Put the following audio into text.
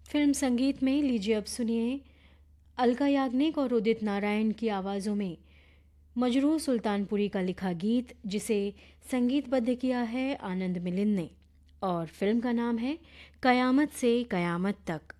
Film संगीत में लीजिए अब सुनिए अलका याग्निक और उदित नारायण की आवाज़ों में मजरूह सुल्तानपुरी का लिखा गीत, जिसे संगीतबद्ध किया है आनंद मिलिंद ने। और फिल्म का नाम है कयामत से कयामत तक।